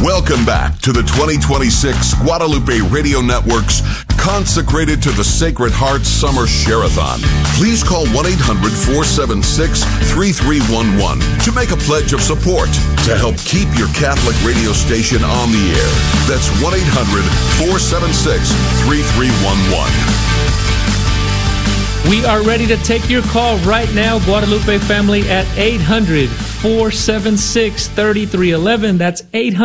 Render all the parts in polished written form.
Welcome back to the 2026 Guadalupe Radio Network's Consecrated to the Sacred Heart Summer Share-a-thon. Please call 1-800-476-3311 to make a pledge of support to help keep your Catholic radio station on the air. That's 1-800-476-3311. We are ready to take your call right now, Guadalupe family, at 800-476-3311. That's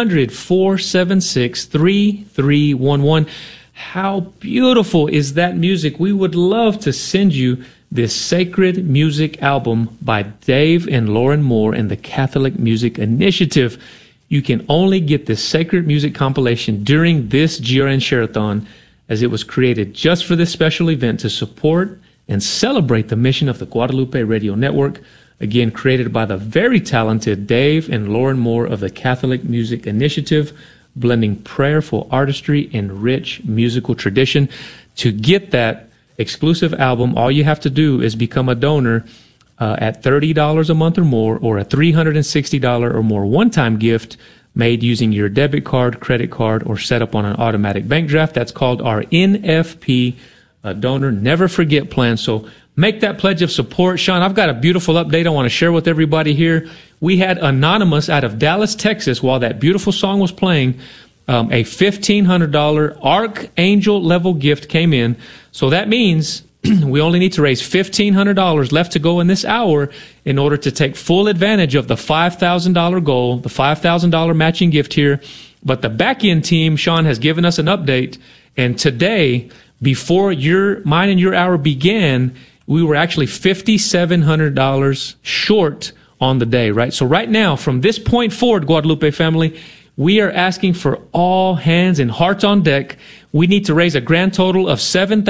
800-476-3311. How beautiful is that music? We would love to send you this sacred music album by Dave and Lauren Moore and the Catholic Music Initiative. You can only get this sacred music compilation during this GRN Share-a-thon, as it was created just for this special event to support and celebrate the mission of the Guadalupe Radio Network, again created by the very talented Dave and Lauren Moore of the Catholic Music Initiative, blending prayerful artistry and rich musical tradition. To get that exclusive album, all you have to do is become a donor at $30 a month or more, or a $360 or more one-time gift made using your debit card, credit card, or set up on an automatic bank draft. That's called our NFP donor Never Forget plan. So make that pledge of support. Sean, I've got a beautiful update I want to share with everybody here. We had Anonymous out of Dallas, Texas, while that beautiful song was playing, a $1,500 Archangel level gift came in. So that means we only need to raise $1,500 left to go in this hour in order to take full advantage of the $5,000 goal, the $5,000 matching gift here. But the back-end team, Sean, has given us an update. And today, before mine and your hour began, we were actually $5,700 short on the day, right? So right now, from this point forward, Guadalupe family, we are asking for all hands and hearts on deck. We need to raise a grand total of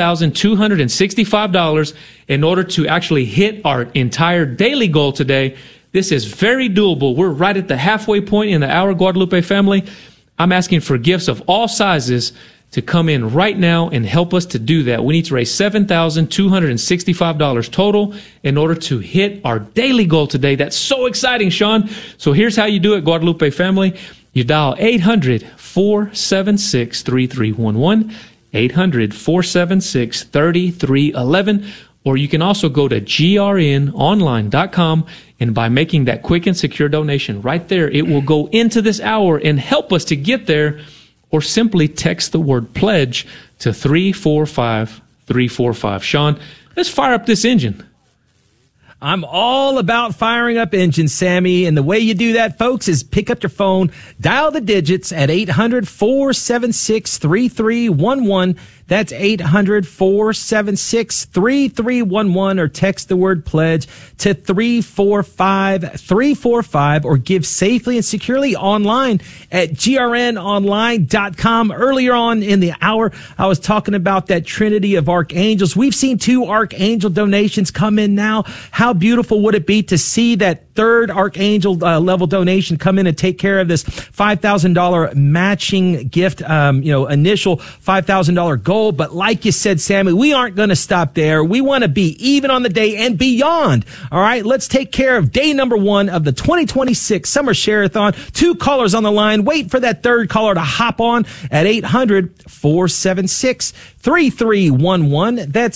$7,265 in order to actually hit our entire daily goal today. This is very doable. We're right at the halfway point in the hour, Guadalupe family. I'm asking for gifts of all sizes to come in right now and help us to do that. We need to raise $7,265 total in order to hit our daily goal today. That's so exciting, Sean. So here's how you do it, Guadalupe family. You dial 800-476-3311, 800-476-3311, or you can also go to grnonline.com, and by making that quick and secure donation right there, it will go into this hour and help us to get there. Or simply text the word pledge to 345-345. Sean, let's fire up this engine. I'm all about firing up engines, Sammy. And the way you do that, folks, is pick up your phone, dial the digits at 800-476-3311. That's 800-476-3311, or text the word pledge to 345-345, or give safely and securely online at grnonline.com. Earlier on in the hour, I was talking about that trinity of archangels. We've seen 2 archangel donations come in now. How beautiful would it be to see that third archangel level donation come in and take care of this $5,000 matching gift, initial $5,000 goal. But like you said, Sammy, we aren't going to stop there. We want to be even on the day and beyond. All right, let's take care of day number 1 of the 2026 Summer Share-a-thon. 2 callers on the line. Wait for that third caller to hop on at 800-476-3311. That's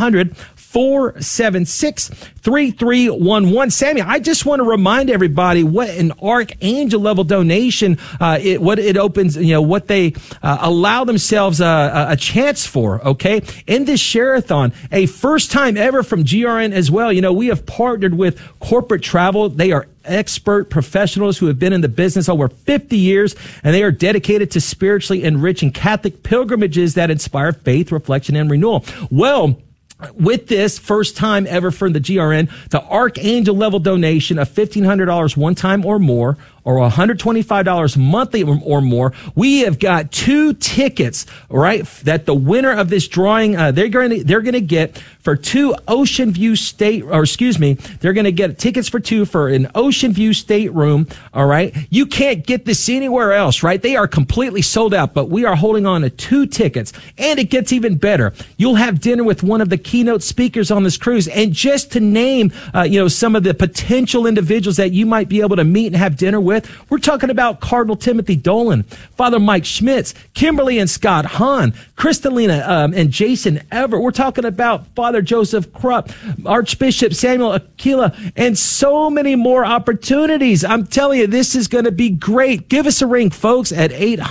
800-476-3311. Sammy, I just want to remind everybody what an archangel level donation, what it opens, what they allow themselves a chance for, okay? In this Share-a-thon, a first time ever from GRN as well. We have partnered with Corporate Travel. They are expert professionals who have been in the business over 50 years, and they are dedicated to spiritually enriching Catholic pilgrimages that inspire faith, reflection, and renewal. Well, with this first time ever from the GRN, the archangel level donation of $1,500 one time or more, or $125 monthly or more, we have got 2 tickets, right, that the winner of this drawing, they're going to get for 2 Ocean View they're going to get tickets for 2 for an Ocean View stateroom, all right? You can't get this anywhere else, right? They are completely sold out, but we are holding on to 2 tickets, and it gets even better. You'll have dinner with one of the keynote speakers on this cruise, and just to name, some of the potential individuals that you might be able to meet and have dinner with, with. We're talking about Cardinal Timothy Dolan, Father Mike Schmitz, Kimberly and Scott Hahn, Kristalina and Jason Everett. We're talking about Father Joseph Krupp, Archbishop Samuel Aquila, and so many more opportunities. I'm telling you, this is going to be great. Give us a ring, folks, at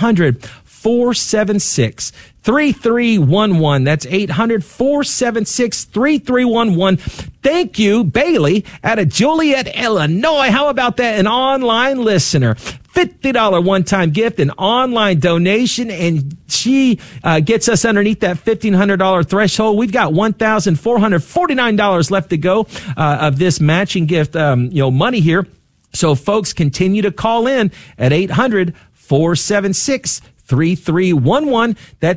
800-476-3311. That's 800-476-3311. Thank you, Bailey, out of Joliet, Illinois. How about that? An online listener. $50 one-time gift, an online donation, and she gets us underneath that $1,500 threshold. We've got $1,449 left to go of this matching gift, money here. So, folks, continue to call in at 800-476-3311. That's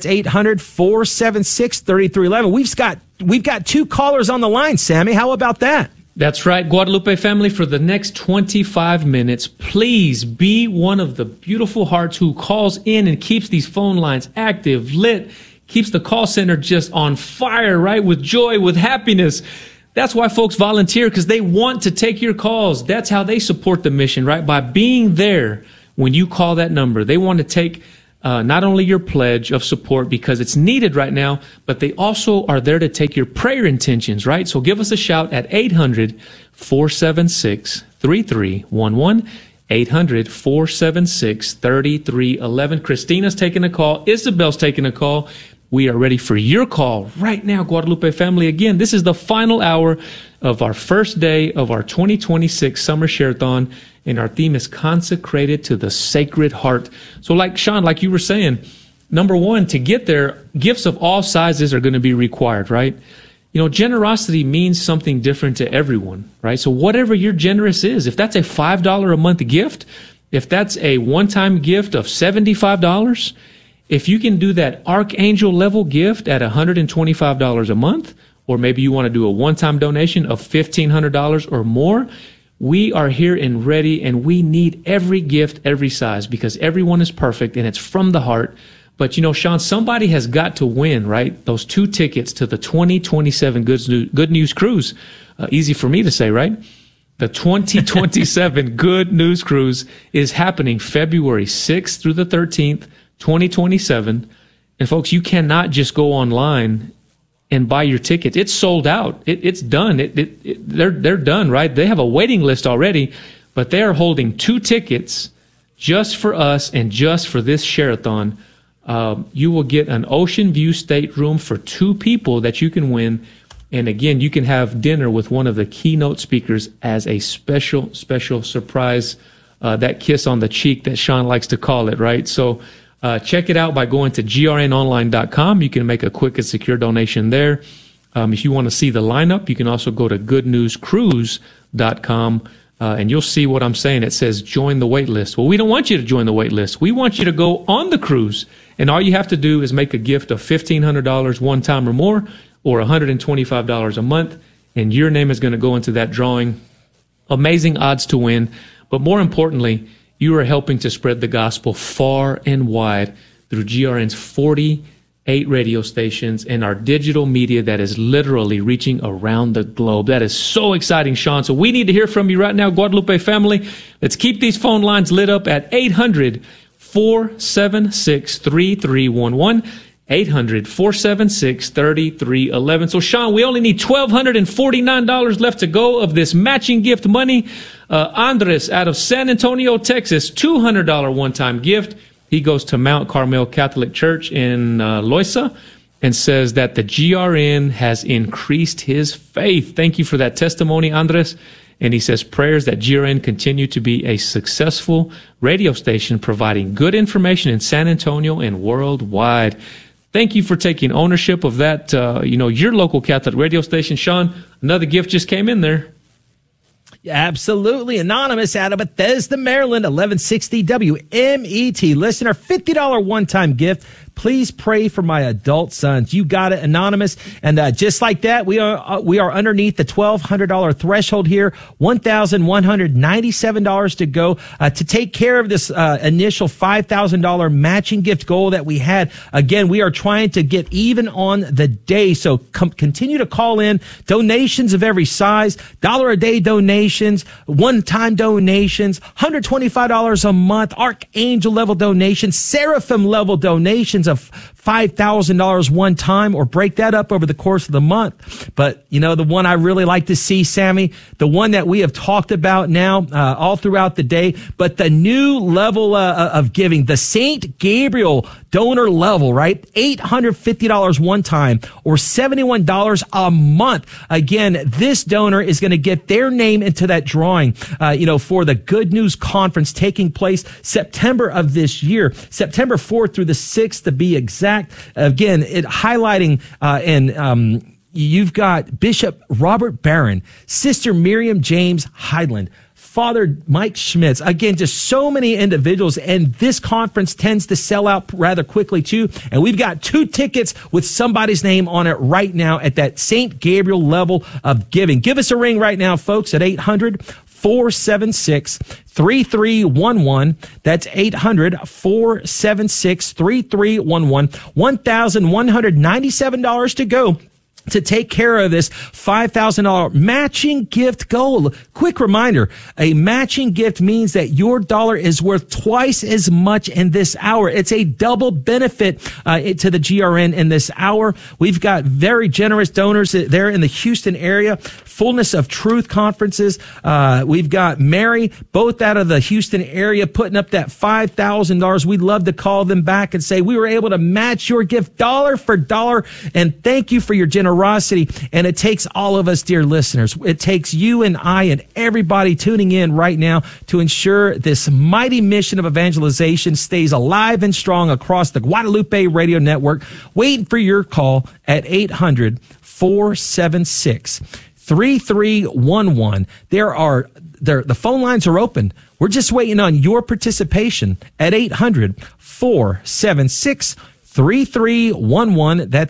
800-476-3311. We've got two callers on the line, Sammy. How about that? That's right, Guadalupe family. For the next 25 minutes, please be one of the beautiful hearts who calls in and keeps these phone lines active, lit, keeps the call center just on fire, right? With joy, with happiness. That's why folks volunteer, because they want to take your calls. That's how they support the mission, right? By being there when you call that number. They want to take not only your pledge of support because it's needed right now, but they also are there to take your prayer intentions, right? So give us a shout at 800-476-3311, 800-476-3311. Christina's taking a call. Isabel's taking a call. We are ready for your call right now, Guadalupe family. Again, this is the final hour of our first day of our 2026 Summer Share-a-thon, and our theme is consecrated to the Sacred Heart. So like Sean, like you were saying, number one, to get there, gifts of all sizes are going to be required, right? You know, generosity means something different to everyone, right? So whatever your generous is, if that's a $5 a month gift, if that's a one-time gift of $75, if you can do that archangel level gift at $125 a month, or maybe you want to do a one-time donation of $1,500 or more, we are here and ready, and we need every gift, every size, because everyone is perfect and it's from the heart. But you know, Sean, somebody has got to win, right? Those 2 tickets to the 2027 Good News Cruise. Easy for me to say, right? The 2027 Good News Cruise is happening February 6th through the 13th. 2027. And folks, you cannot just go online and buy your ticket. It's sold out. It's done. They're done, right? They have a waiting list already, but they are holding 2 tickets just for us and just for this share-a-thon. You will get an ocean view stateroom for 2 people that you can win. And again, you can have dinner with one of the keynote speakers as a special surprise, that kiss on the cheek that Sean likes to call it, right? So, check it out by going to grnonline.com. You can make a quick and secure donation there. If you want to see the lineup, you can also go to goodnewscruise.com, and you'll see what I'm saying. It says join the wait list. Well, we don't want you to join the wait list. We want you to go on the cruise, and all you have to do is make a gift of $1,500 one time or more, or $125 a month, and your name is going to go into that drawing. Amazing odds to win, but more importantly, you are helping to spread the gospel far and wide through GRN's 48 radio stations and our digital media that is literally reaching around the globe. That is so exciting, Sean. So we need to hear from you right now, Guadalupe family. Let's keep these phone lines lit up at 800-476-3311. 800-476-3311. So, Sean, we only need $1,249 left to go of this matching gift money. Andres out of San Antonio, Texas, $200 one-time gift. He goes to Mount Carmel Catholic Church in Loiza and says that the GRN has increased his faith. Thank you for that testimony, Andres. And he says prayers that GRN continue to be a successful radio station providing good information in San Antonio and worldwide. Thank you for taking ownership of that, your local Catholic radio station. Sean, another gift just came in there. Absolutely. Anonymous out of Bethesda, Maryland, 1160 WMET listener, $50 one-time gift. Please pray for my adult sons. You got it, Anonymous. And just like that, we are underneath the $1,200 threshold here. $1,197 to go to take care of this initial $5,000 matching gift goal that we had. Again, we are trying to get even on the day. So continue to call in donations of every size, $1 a day donations, one-time donations, $125 a month, Archangel level donations, Seraphim level donations of $5,000 one time, or break that up over the course of the month. But, you know, the one I really like to see, Sammy, the one that we have talked about now all throughout the day, but the new level of giving, the St. Gabriel donor level, right? $850 one time, or $71 a month. Again, this donor is going to get their name into that drawing, for the Good News Conference taking place September of this year, September 4th through the 6th to be exact. Again, it highlighting you've got Bishop Robert Barron, Sister Miriam James Heidland, Father Mike Schmitz. Again, just so many individuals, and this conference tends to sell out rather quickly too. And we've got 2 tickets with somebody's name on it right now at that St. Gabriel level of giving. Give us a ring right now, folks, at 800-476-3311. That's 800-476-3311. $1,197 to go to take care of this $5,000 matching gift goal. Quick reminder, a matching gift means that your dollar is worth twice as much in this hour. It's a double benefit to the GRN in this hour. We've got very generous donors there in the Houston area. Fullness of Truth conferences. We've got Mary, both out of the Houston area, putting up that $5,000. We'd love to call them back and say, we were able to match your gift dollar for dollar, and thank you for your generosity. And it takes all of us, dear listeners. It takes you and I and everybody tuning in right now to ensure this mighty mission of evangelization stays alive and strong across the Guadalupe Radio Network. Waiting for your call at 800-476-3311. The phone lines are open. We're just waiting on your participation at 800-476-3311. 3311. That's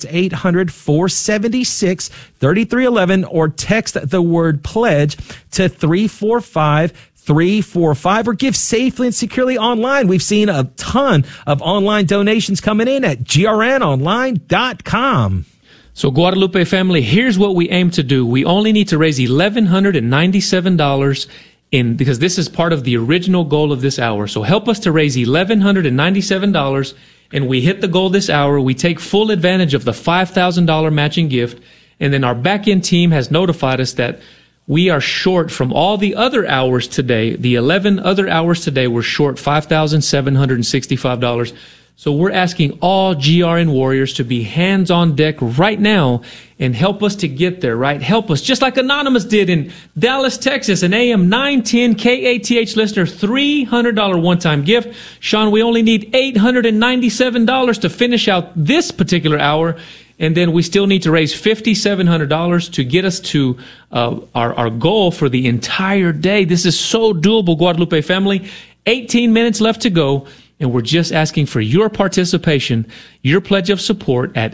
800-476-3311, or text the word pledge to 345-345, or give safely and securely online. We've seen a ton of online donations coming in at grnonline.com. So Guadalupe family, here's what we aim to do. We only need to raise $1,197 because this is part of the original goal of this hour. So help us to raise $1,197. And we hit the goal this hour. We take full advantage of the $5,000 matching gift. And then our back-end team has notified us that we are short from all the other hours today. The 11 other hours today, we're short $5,765. So we're asking all GRN warriors to be hands on deck right now and help us to get there, right? Help us, just like Anonymous did in Dallas, Texas, an AM 910 KATH listener, $300 one-time gift. Sean, we only need $897 to finish out this particular hour, and then we still need to raise $5,700 to get us to our goal for the entire day. This is so doable, Guadalupe family. 18 minutes left to go. And we're just asking for your participation, your pledge of support at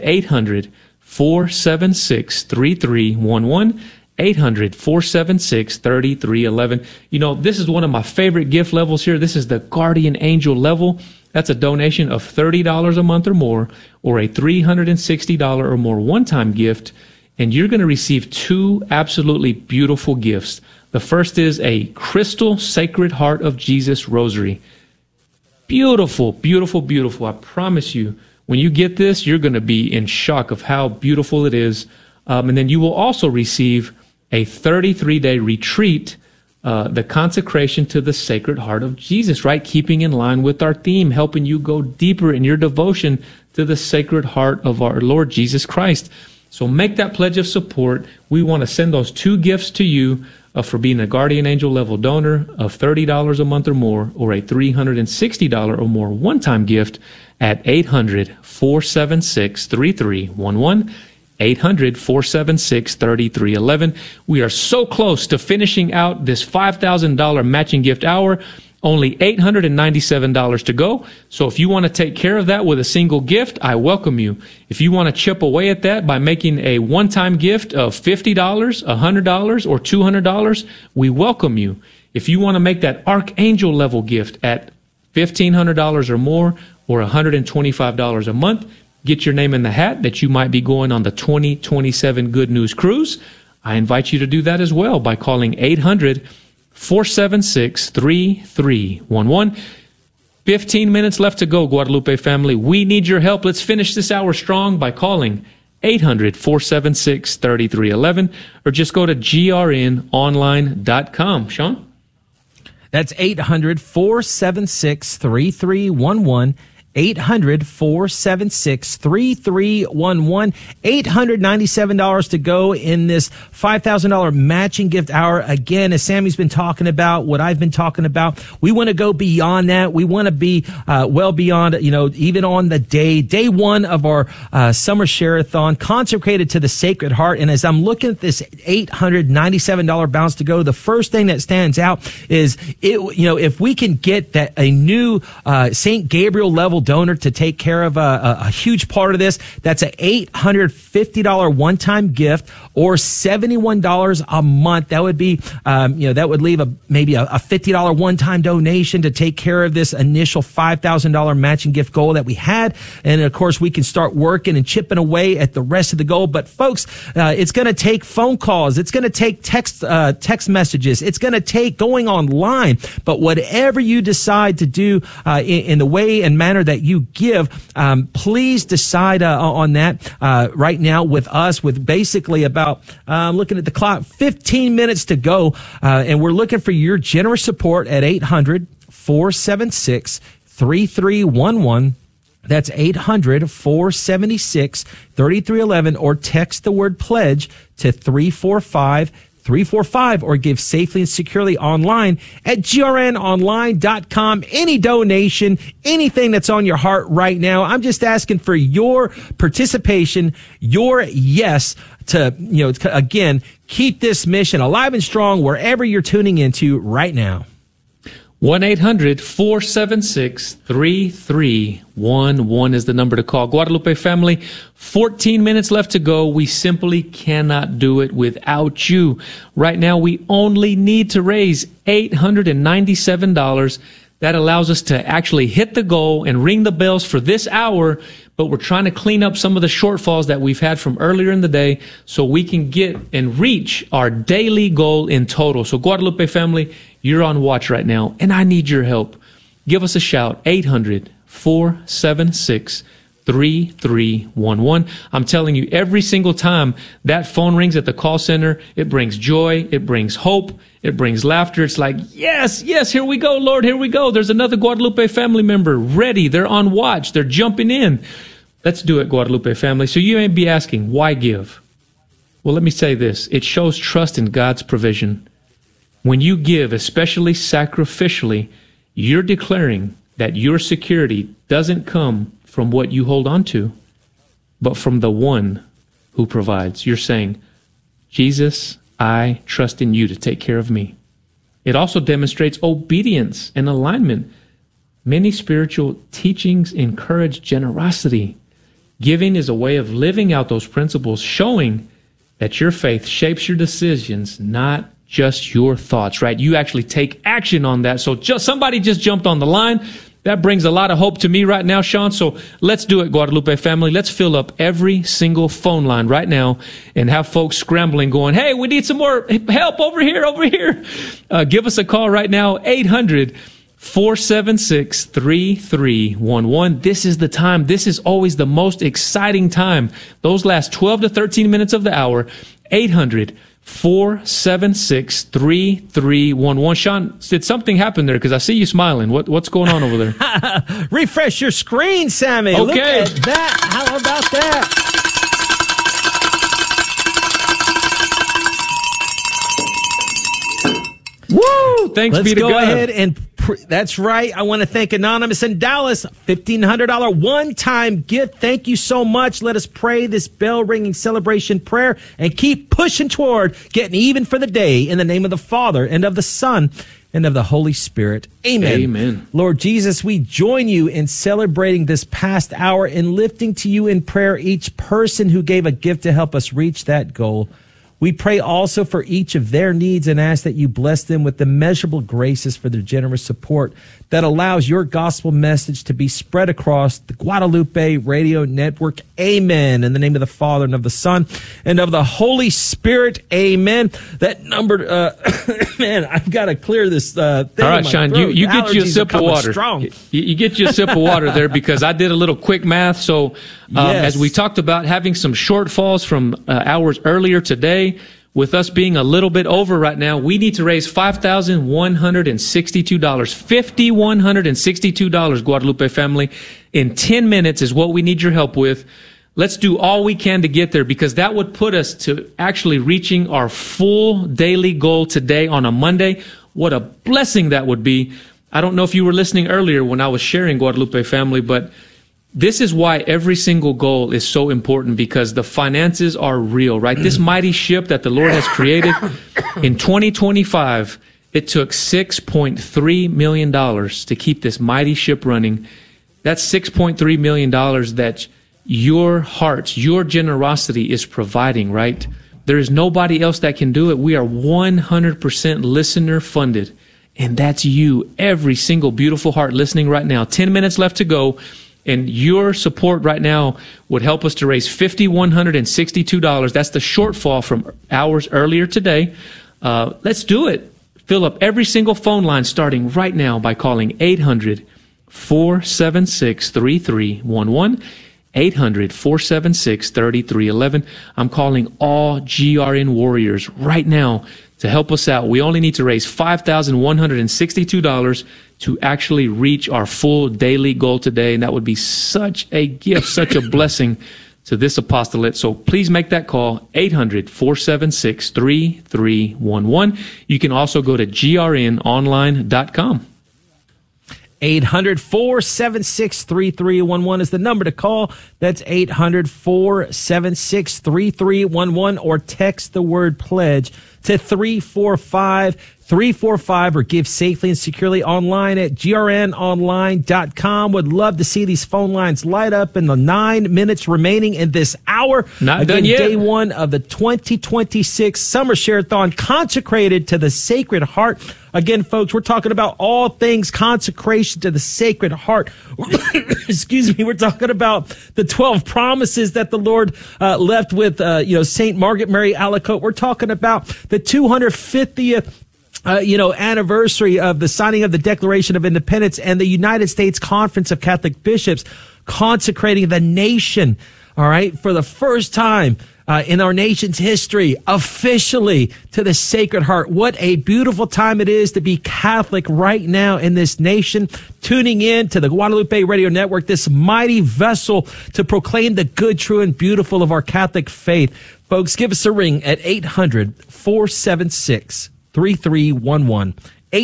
800-476-3311, 800-476-3311. You know, this is one of my favorite gift levels here. This is the Guardian Angel level. That's a donation of $30 a month or more, or a $360 or more one-time gift. And you're going to receive 2 absolutely beautiful gifts. The first is a crystal Sacred Heart of Jesus rosary. Beautiful, beautiful, beautiful. I promise you, when you get this, you're going to be in shock of how beautiful it is. And then you will also receive a 33-day retreat, the consecration to the Sacred Heart of Jesus, right? Keeping in line with our theme, helping you go deeper in your devotion to the Sacred Heart of our Lord Jesus Christ. So make that pledge of support. We want to send those 2 gifts to you for being a Guardian Angel level donor of $30 a month or more, or a $360 or more one-time gift at 800-476-3311, 800-476-3311. We are so close to finishing out this $5,000 matching gift hour. Only $897 to go. So if you want to take care of that with a single gift, I welcome you. If you want to chip away at that by making a one-time gift of $50, $100, or $200, we welcome you. If you want to make that archangel level gift at $1,500 or more, or $125 a month, get your name in the hat that you might be going on the 2027 Good News Cruise. I invite you to do that as well by calling 800-476-3311. 15 minutes left to go, Guadalupe family. We need your help. Let's finish this hour strong by calling 800-476-3311 or just go to grnonline.com. Sean? That's 800-476-3311. 800-476-3311. $897 to go in this $5,000 matching gift hour. Again, as Sammy's been talking about, what I've been talking about, we want to go beyond that. We want to be well beyond, even on the day one of our summer share-a-thon, consecrated to the Sacred Heart. And as I'm looking at this $897 balance to go, the first thing that stands out is, if we can get that a new St. Gabriel level donor to take care of a huge part of this, that's an $850 one-time gift or $71 a month. That would be, that would leave maybe a $50 one-time donation to take care of this initial $5,000 matching gift goal that we had. And of course, we can start working and chipping away at the rest of the goal. But folks, it's going to take phone calls. It's going to take text messages. It's going to take going online. But whatever you decide to do in the way and manner that you give, please decide on that right now with us, with basically about, looking at the clock, 15 minutes to go. And we're looking for your generous support at 800-476-3311. That's 800-476-3311, or text the word pledge to 345-345, or give safely and securely online at grnonline.com. Any donation, anything that's on your heart right now, I'm just asking for your participation, your yes to, again, keep this mission alive and strong wherever you're tuning into right now. 1-800-476-3311 is the number to call. Guadalupe family, 14 minutes left to go. We simply cannot do it without you. Right now, we only need to raise $897. That allows us to actually hit the goal and ring the bells for this hour, but we're trying to clean up some of the shortfalls that we've had from earlier in the day so we can get and reach our daily goal in total. So Guadalupe family, you're on watch right now, and I need your help. Give us a shout, 800-476-3311. I'm telling you, every single time that phone rings at the call center, it brings joy, it brings hope, it brings laughter. It's like, yes, here we go, Lord, here we go. There's another Guadalupe family member ready. They're on watch. They're jumping in. Let's do it, Guadalupe family. So you may be asking, why give? Well, let me say this. It shows trust in God's provision. When you give, especially sacrificially, you're declaring that your security doesn't come from what you hold on to, but from the one who provides. You're saying, Jesus, I trust in you to take care of me. It also demonstrates obedience and alignment. Many spiritual teachings encourage generosity. Giving is a way of living out those principles, showing that your faith shapes your decisions, not just your thoughts, right? You actually take action on that. So somebody just jumped on the line. That brings a lot of hope to me right now, Sean. So let's do it, Guadalupe family. Let's fill up every single phone line right now and have folks scrambling going, hey, we need some more help over here. Give us a call right now, 800-476-3311. This is the time. This is always the most exciting time. Those last 12 to 13 minutes of the hour, 800-476-3311. Sean, did something happen there? Because I see you smiling. What's going on over there? Refresh your screen, Sammy. Okay. Look at that. How about that? Woo! Thanks be to God. Let's go ahead and that's right. I want to thank Anonymous in Dallas, $1,500 one-time gift. Thank you so much. Let us pray this bell-ringing celebration prayer and keep pushing toward getting even for the day in the name of the Father and of the Son and of the Holy Spirit. Amen. Amen. Lord Jesus, we join you in celebrating this past hour and lifting to you in prayer each person who gave a gift to help us reach that goal. We pray also for each of their needs and ask that you bless them with immeasurable graces for their generous support that allows your gospel message to be spread across the Guadalupe Radio Network. Amen. In the name of the Father, and of the Son, and of the Holy Spirit. Amen. That number, man, I've got to clear this thing. All right, Sean, you get you a sip of water. Strong. You get you a sip of water there, because I did a little quick math. So as we talked about having some shortfalls from hours earlier today, with us being a little bit over right now, we need to raise $5,162. $5,162, Guadalupe family. In 10 minutes is what we need your help with. Let's do all we can to get there, because that would put us to actually reaching our full daily goal today on a Monday. What a blessing that would be. I don't know if you were listening earlier when I was sharing, Guadalupe family, but this is why every single goal is so important, because the finances are real, right? This mighty ship that the Lord has created in 2025, it took $6.3 million to keep this mighty ship running. That's $6.3 million that your hearts, your generosity is providing, right? There is nobody else that can do it. We are 100% listener funded. And that's you, every single beautiful heart listening right now. 10 minutes left to go. And your support right now would help us to raise $5,162. That's the shortfall from hours earlier today. Let's do it. Fill up every single phone line starting right now by calling 800-476-3311. 800-476-3311. I'm calling all GRN warriors right now to help us out. We only need to raise $5,162 to actually reach our full daily goal today, and that would be such a gift, such a blessing to this apostolate. So please make that call, 800-476-3311. You can also go to grnonline.com. 800-476-3311 is the number to call. That's 800-476-3311, or text the word pledge to 345-345, or give safely and securely online at grnonline.com. Would love to see these phone lines light up in the 9 minutes remaining in this hour. Not done yet. Day one of the 2026 Summer Share-a-thon, consecrated to the Sacred Heart. Again, folks, we're talking about all things consecration to the Sacred Heart. Excuse me. We're talking about the 12 promises that the Lord left with, St. Margaret Mary Alacoque. We're talking about the 250th anniversary of the signing of the Declaration of Independence, and the United States Conference of Catholic Bishops consecrating the nation, all right, for the first time in our nation's history, officially to the Sacred Heart. What a beautiful time it is to be Catholic right now in this nation, tuning in to the Guadalupe Radio Network, this mighty vessel to proclaim the good, true, and beautiful of our Catholic faith. Folks, give us a ring at 800-476-3311.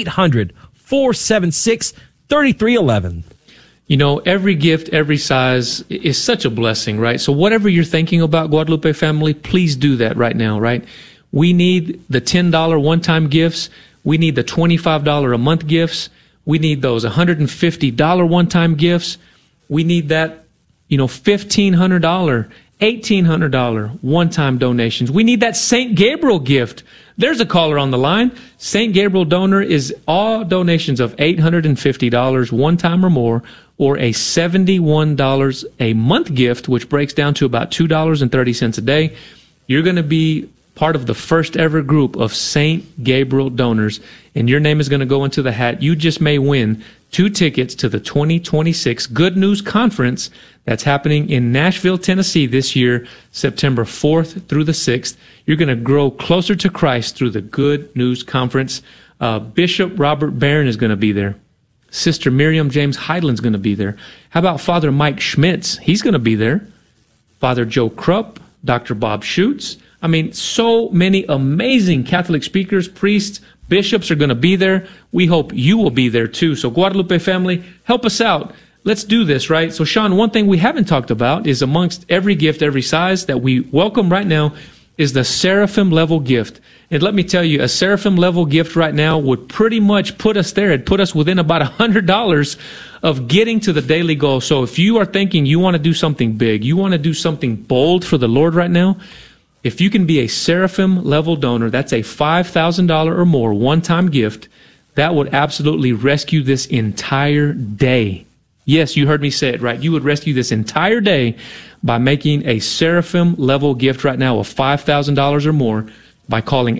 800-476-3311. You know, every gift, every size is such a blessing, right? So whatever you're thinking about, Guadalupe family, please do that right now, right? We need the $10 one-time gifts. We need the $25 a month gifts. We need those $150 one-time gifts. We need that, $1,500, $1,800 one-time donations. We need that St. Gabriel gift. There's a caller on the line. St. Gabriel donor is all donations of $850 one time or more, or a $71 a month gift, which breaks down to about $2.30 a day. You're going to be part of the first ever group of St. Gabriel donors, and your name is going to go into the hat. You just may win 2 tickets to the 2026 Good News Conference that's happening in Nashville, Tennessee this year, September 4th through the 6th. You're going to grow closer to Christ through the Good News Conference. Bishop Robert Barron is going to be there. Sister Miriam James Heidland's going to be there. How about Father Mike Schmitz? He's going to be there. Father Joe Krupp, Dr. Bob Schutz. I mean, so many amazing Catholic speakers, priests, bishops are going to be there. We hope you will be there too. So Guadalupe family, help us out. Let's do this, right? So Sean, one thing we haven't talked about is amongst every gift, every size that we welcome right now is the Seraphim level gift. And let me tell you, a Seraphim level gift right now would pretty much put us there. It'd put us within about $100 of getting to the daily goal. So if you are thinking you want to do something big, you want to do something bold for the Lord right now, if you can be a Seraphim level donor, that's a $5,000 or more one-time gift, that would absolutely rescue this entire day. Yes, you heard me say it right. You would rescue this entire day by making a Seraphim level gift right now of $5,000 or more by calling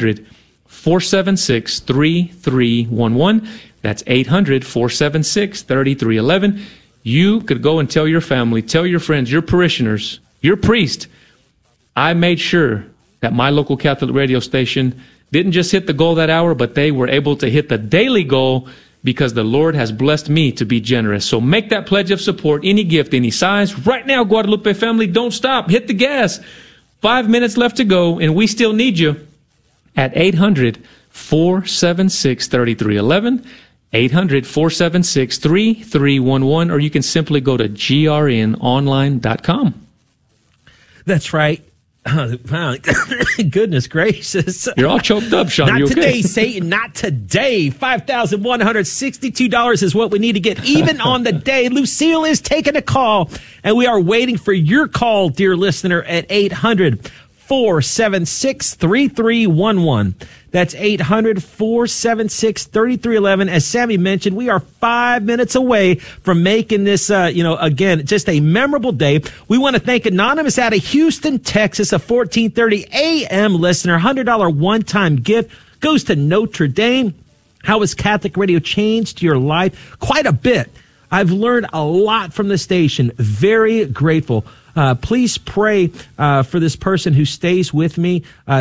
800-476-3311. That's 800-476-3311. You could go and tell your family, tell your friends, your parishioners, your priest, I made sure that my local Catholic radio station didn't just hit the goal that hour, but they were able to hit the daily goal because the Lord has blessed me to be generous. So make that pledge of support, any gift, any size. Right now, Guadalupe family, don't stop. Hit the gas. 5 minutes left to go, and we still need you at 800-476-3311, 800-476-3311, or you can simply go to grnonline.com. That's right. Goodness gracious. You're all choked up, Sean. Not you okay? today, Satan. Not today. $5,162 is what we need to get even on the day. Lucille is taking a call, and we are waiting for your call, dear listener, at 800-476-3311. That's 800-476-3311. As Sammy mentioned, we are 5 minutes away from making this, again, just a memorable day. We want to thank Anonymous out of Houston, Texas, a 1430 a.m. listener. $100 one-time gift goes to Notre Dame. How has Catholic radio changed your life? Quite a bit. I've learned a lot from the station. Very grateful. Please pray for this person who stays with me.